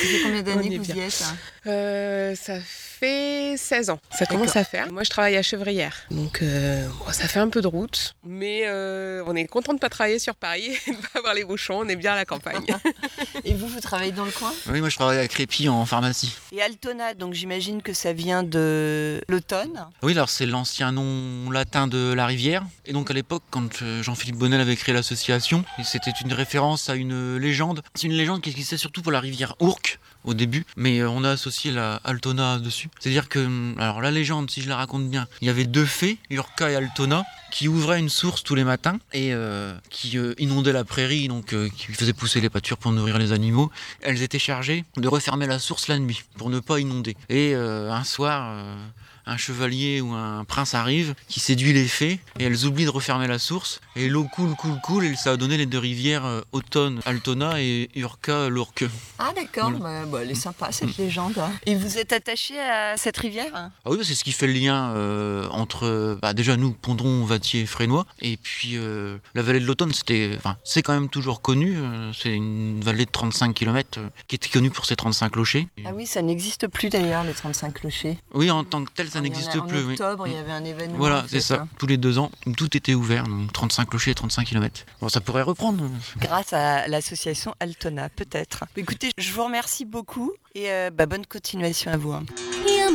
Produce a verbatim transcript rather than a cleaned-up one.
fait combien On d'années est que vous bien. y êtes? Euh, ça fait seize ans. Ça commence D'accord. à faire. Moi, je travaille à Chevrières. Donc, euh, bon, ça fait un peu de route. Mais euh, on est content de ne pas travailler sur Paris et de ne pas avoir les bouchons. On est bien à la campagne. Et vous, vous travaillez dans le coin? Oui, moi je travaille à Crépy en pharmacie. Et Altona, donc j'imagine que ça vient de l'automne. Oui, alors c'est l'ancien nom latin de la rivière. Et donc à l'époque, quand euh, Jean-Philippe Bonnel avait créé l'association, et c'était une référence à une légende. C'est une légende qui existait surtout pour la rivière Ourcq au début, mais euh, on a associé la Altona dessus. C'est-à-dire que, hum, alors la légende, si je la raconte bien, il y avait deux fées, Urca et Altona, qui ouvraient une source tous les matins et euh, qui euh, inondaient la prairie, donc euh, qui faisaient pousser les pâtures pour nourrir les animaux. Elles étaient chargées de refermer la source la nuit pour ne pas inonder. Et euh, un soir, euh, un chevalier ou un prince arrive, qui séduit les fées, et elles oublient de refermer la source, et l'eau coule, coule, coule, et ça a donné les deux rivières euh, Autonne, Altona, et Urca, l'Ourcq. Ah d'accord, Voilà. bah, bah, elle est sympa cette légende. Et vous êtes attaché à cette rivière? Ah oui, c'est ce qui fait le lien euh, entre, bah, déjà nous, Pondron, Vattier, Frénois, et puis euh, la vallée de l'Automne, c'était, enfin, c'est quand même toujours connu, euh, c'est une vallée de trente-cinq kilomètres euh, qui était connue pour ses trente-cinq clochers. Ah oui, ça n'existe plus d'ailleurs, les trente-cinq clochers. Oui, en tant que tel, ça Il y en a- n'existe en plus. oui. octobre, il y avait un événement. Voilà, en c'est fait, ça. hein. Tous les deux ans, tout était ouvert, donc trente-cinq clochers et trente-cinq kilomètres. Bon, ça pourrait reprendre. Grâce à l'association Altona, peut-être. Écoutez, je vous remercie beaucoup et euh, bah, bonne continuation à vous. hein.